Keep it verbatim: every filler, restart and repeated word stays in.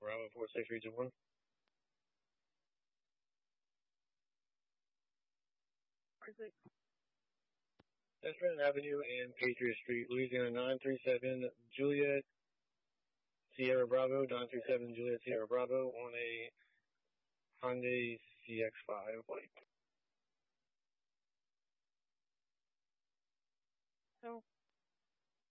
Bravo four six three two one. Desmond Avenue and Patriot Street, Louisiana nine three seven Juliet Sierra Bravo, nine three seven Juliet Sierra Bravo on a Hyundai C X five plate. So